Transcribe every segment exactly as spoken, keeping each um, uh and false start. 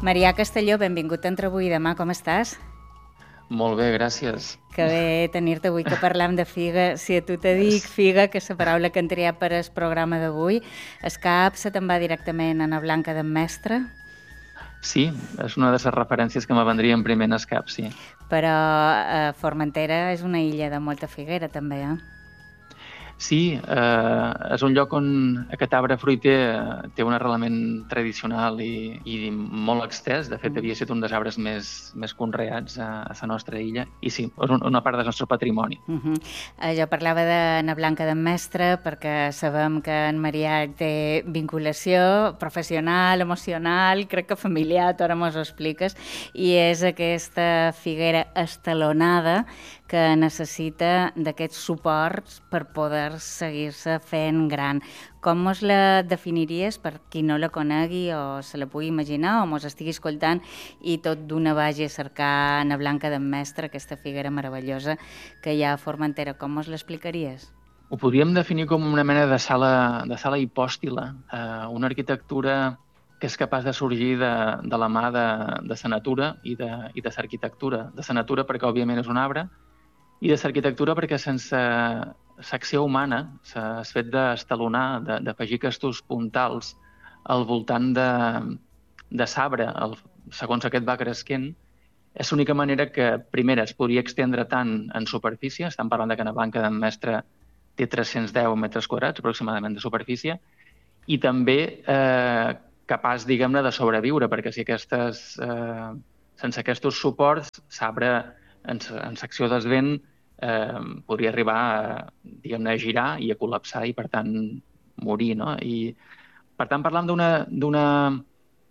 Marià Castelló, benvingut a Entre avui i demà, com estàs? Molt bé, gràcies. Que bé tenir-te avui, que parlam de figa. Si a tu te dic figa, que és la paraula que hem triat per al programa d'avui, el cap se te'n va directament a Ana Blanca d'en Mestre? Sí, és una de les referències que me vendrien primer en el cap, sí. Però eh, Formentera és una illa de molta figuera, també, eh? Sí, eh, és un lloc on aquest arbre fruiter té un arrelament tradicional i, i molt extès. De fet, havia estat un dels arbres més, més conreats a, a la nostra illa. I sí, és una part del nostre patrimoni. Uh -huh. eh, jo parlava d'Ana Blanca d'en Mestre perquè sabem que en Marià té vinculació professional, emocional, crec que familiar, tu ara mos ho expliques, i és aquesta figuera estalonada que necessita d'aquests suports per poder seguir-se fent gran. Com mos la definiries per qui no la conegui o se la pugui imaginar o mos estigui escoltant i tot d'una vagi a cercar Ana Blanca d'en Mestre, aquesta figuera meravellosa que hi ha a Formentera? Com mos l'explicaries? Ho podríem definir com una mena de sala, de sala hipòstila, eh, una arquitectura que és capaç de sorgir de, de la mà de, de la natura i de, i de l'arquitectura. De la natura perquè, òbviament, és un arbre, i de l'arquitectura perquè sense l'acció humana, el fet d'estalonar, d'afegir aquests puntals al voltant de, de l'arbre, segons aquest va cresquent, és l'única manera que, primera, es podria extendre tant en superfície, estem parlant de que Ana Blanca d'en Mestre té tres-cents deu metres quadrats aproximadament de superfície, i també eh, capaç, diguem-ne, de sobreviure, perquè si aquestes, eh, sense aquests suports, l'arbre en, en secció del vent eh, podria arribar a, diguem-ne, a girar i a col·lapsar i, per tant, morir, no? I, per tant, parlam d'una d'una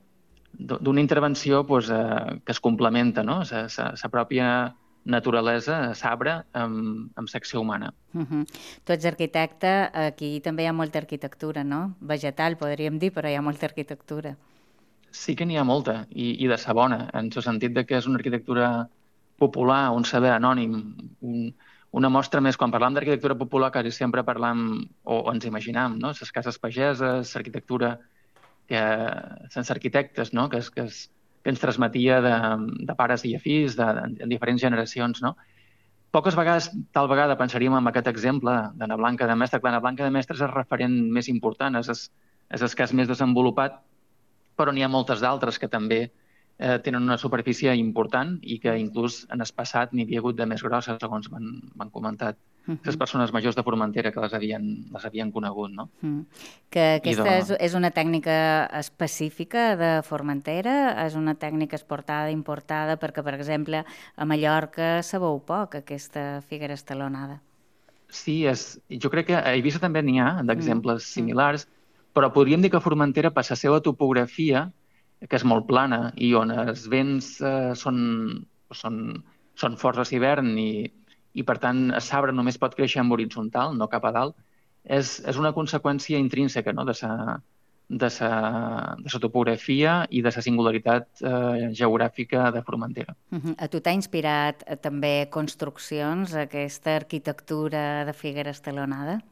d'una intervenció pues, eh, que es complementa, no? La pròpia naturalesa, l'arbre, amb, amb l'acció humana. Uh -huh. Tu ets arquitecte, aquí també hi ha molta arquitectura, no? Vegetal, podríem dir, però hi ha molta arquitectura. Sí que n'hi ha molta, i, i de sa bona, en el sentit de que és una arquitectura popular, un saber anònim, un, una mostra més. Quan parlam d'arquitectura popular, quasi sempre parlam, o, o ens imaginam, no? Les cases pageses, l'arquitectura que, sense arquitectes, no? que, es, que, es, que ens transmetia de, de pares i a fills, de, de, de diferents generacions, no? Poques vegades, tal vegada, pensaríem en aquest exemple d'Ana Blanca de Mestre. L'Ana Blanca de Mestre és el referent més important, és el, és el cas més desenvolupat, però n'hi ha moltes d'altres que també eh, tenen una superfície important i que inclús en el passat n'hi havia hagut de més grosses, segons m'han comentat uh -huh. les persones majors de Formentera que les havien, les havien conegut. No? Uh -huh. Que aquesta de... és, és una tècnica específica de Formentera? És una tècnica exportada, importada? Perquè, per exemple, a Mallorca se veu poc aquesta figuera estalonada. Sí, és, jo crec que a Eivissa també n'hi ha d'exemples uh -huh. similars, però podríem dir que Formentera, per la seva topografia, que és molt plana i on els vents eh, són, són, són forts a l'hivern i, i, per tant, el arbre només pot créixer en horitzontal, no cap a dalt, és, és una conseqüència intrínseca, no?, de sa, de sa, de sa topografia i de la singularitat eh, geogràfica de Formentera. Uh-huh. A tu t'ha inspirat eh, també construccions, aquesta arquitectura de figuera estalonada?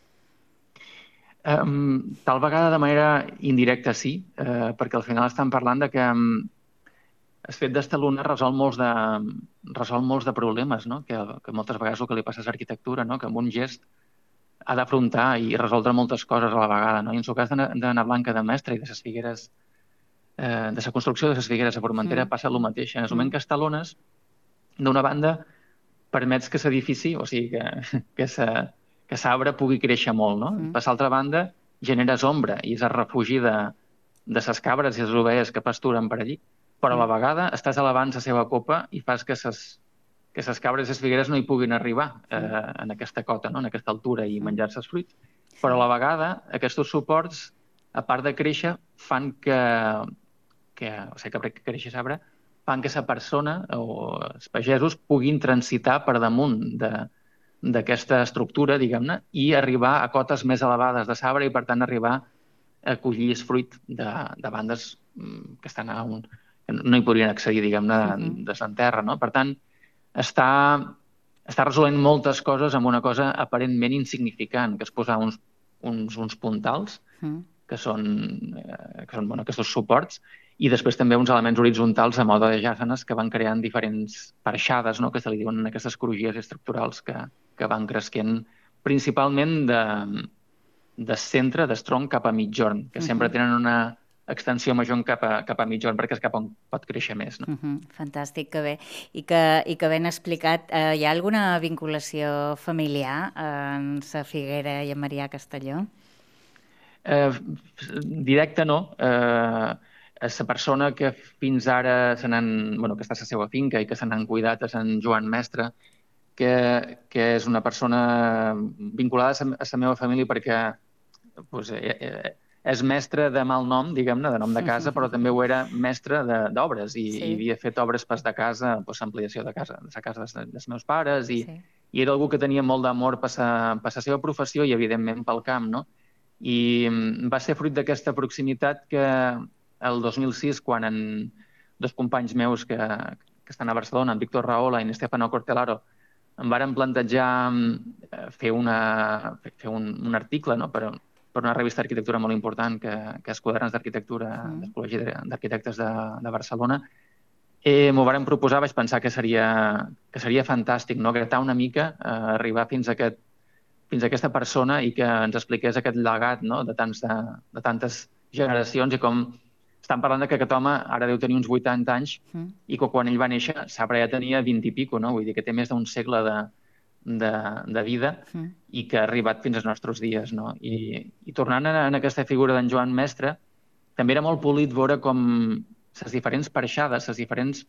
Um, tal vegada de manera indirecta sí, eh, perquè al final estem parlant de que um, el fet d'estalonar resol molts de, resol molts de problemes, no? que, que moltes vegades el que li passa a l'arquitectura, no? que amb un gest ha d'afrontar i resoldre moltes coses a la vegada. No? I en el cas d'Ana Blanca de Mestre i de les figueres, eh, de la construcció de les figueres a Formentera, mm. passa el mateix. En el moment que estalones, d'una banda, permets que l'edifici, o sigui, que, que sa, que l'arbre pugui créixer molt, no? Mm. Per l'altra banda, generes ombra i és el refugi de, de les cabres i les ovelles que pasturen per allí. Però a la vegada estàs elevant la seva copa i fas que ses, que les cabres i les figueres no hi puguin arribar eh, en aquesta cota, no? en aquesta altura i menjar-se els fruits. Però a la vegada aquests suports, a part de créixer, fan que, que o sigui, que creixi l'arbre, fan que la persona o els pagesos puguin transitar per damunt de d'aquesta estructura, diguem-ne, i arribar a cotes més elevades de l'arbre i, per tant, arribar a collir el fruit de, de bandes que estan a un... que no hi podrien accedir, diguem-ne, uh-huh. de l'enterra, no? Per tant, està, està resolent moltes coses amb una cosa aparentment insignificant, que és posar uns, uns, uns puntals, uh-huh. que són, eh, que són bueno, aquests suports, i després també uns elements horitzontals a mode de jàsenes que van creant diferents parxades, no?, que se li diuen aquestes crugies estructurals que, que van cresquent principalment de, de centre, d'estronc cap a mitjorn, que sempre tenen una extensió major cap a, cap a mitjorn perquè és cap on pot créixer més. No? Uh -huh. Fantàstic, que bé. I que, i que ben explicat. Eh, hi ha alguna vinculació familiar en sa Figuera i en Marià Castelló? Eh, directe no. Eh, la persona que fins ara se n'han, bueno, que està a la seva finca i que se n'han cuidat és en Joan Mestre, que, que és una persona vinculada a la meva família perquè pues, eh, eh, és mestre de mal nom, diguem-ne, de nom de casa, però també ho era mestre d'obres i, sí. i havia fet obres pas de casa, pues, ampliació de casa, de la casa dels, dels meus pares, i, sí. i era algú que tenia molt d'amor per la seva professió i, evidentment, pel camp, no? I va ser fruit d'aquesta proximitat que el dos mil sis, quan en dos companys meus que, que estan a Barcelona, en Víctor Rahola i en Stefano Cortelaro, em varen plantejar fer, una, fer un, un article, no?, per, per una revista d'arquitectura molt important, que, que és Quaderns d'Arquitectura mm. del Col·legi d'Arquitectes de, de Barcelona. Eh, M'ho varen proposar, vaig pensar que seria, que seria fantàstic, no?, gratar una mica, eh, arribar fins a, aquest, fins a aquesta persona i que ens expliqués aquest legat, no?, de, tants, de, de tantes generacions i com estan parlant de que aquest home ara deu tenir uns vuitanta anys mm. i que quan ell va néixer Sabra ja tenia vint i pico, no? Vull dir que té més d'un segle de, de, de vida mm. i que ha arribat fins als nostres dies, no? I, i tornant a, a aquesta figura d'en Joan Mestre, també era molt polit veure com les diferents parxades, les diferents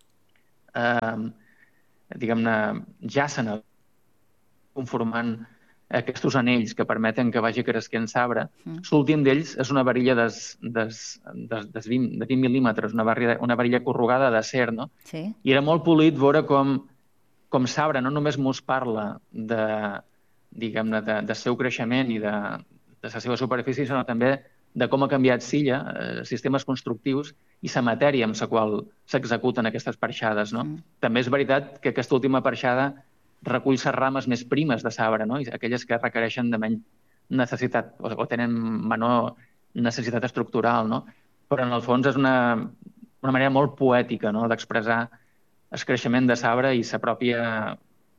eh, diguem-ne jàssenes conformant aquests anells que permeten que vagi cresquent sabre. Mm. L'últim d'ells és una varilla de, de, de, de vint mil·límetres, una varilla, una varilla corrugada d'acer, no? Sí. I era molt polit veure com, com sabre no només mos parla de, diguem-ne, de, de seu creixement i de, de la seva superfície, sinó també de com ha canviat Silla, eh, sistemes constructius i la matèria amb la qual s'executen aquestes parxades, no? Mm. També és veritat que aquesta última parxada recull les rames més primes de sabre, no? I aquelles que requereixen de menys necessitat o, o tenen menor necessitat estructural, no? Però en el fons és una, una manera molt poètica, no?, d'expressar el creixement de sabre i la pròpia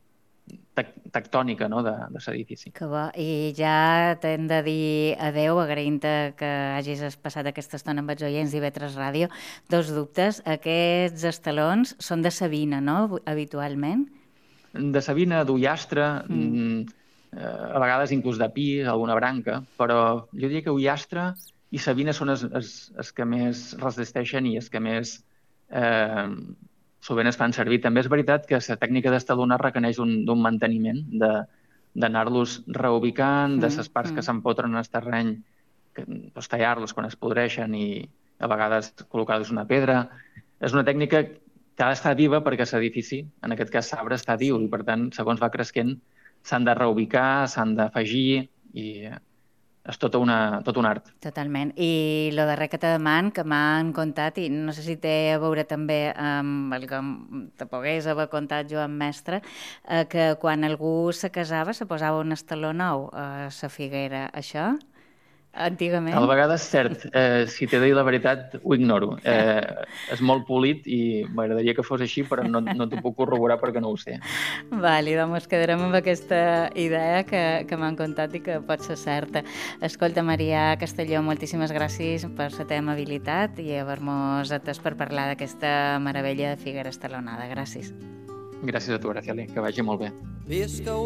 tectònica, no?, de, de l'edifici. Que bo. I ja t'hem de dir adeu, agraint-te que hagis passat aquesta estona amb els oients d'I V tres Ràdio. Dos dubtes. Aquests estalons són de Sabina, no?, habitualment? De Sabina, d'Ullastre, mm. a vegades inclús de Pi, alguna branca, però jo diria que Ullastre i Sabina són els, els, els que més resisteixen i els que més eh, sovint es fan servir. També és veritat que la tècnica d'estalonar requereix d'un manteniment, d'anar-los reubicant, de les parts mm. que s'empotren al terreny, doncs, tallar-los quan es podreixen i a vegades col·locar-los una pedra. És una tècnica que ha d'estar viva perquè l'edifici, en aquest cas sabre, està viu i, per tant, segons va creixent, s'han de reubicar, s'han d'afegir i és tot, una, tot un art. Totalment. I el darrer que te deman, que m'han contat, i no sé si té a veure també amb el que te pogués haver contat Joan Mestre, eh, que quan algú se casava se posava un estaló nou a la Figuera. Això? Antigament? A la vegada és cert. Eh, si t'he de dir la veritat, ho ignoro. Eh, és molt polit i m'agradaria que fos així, però no, no t'ho puc corroborar perquè no ho sé. Vale, doncs quedarem amb aquesta idea que, que m'han contat i que pot ser certa. Escolta, Marià Castelló, moltíssimes gràcies per la teva amabilitat i haver-nos atès per parlar d'aquesta meravella de Figuera estalonada. Gràcies. Gràcies a tu, Araceli, que vagi molt bé.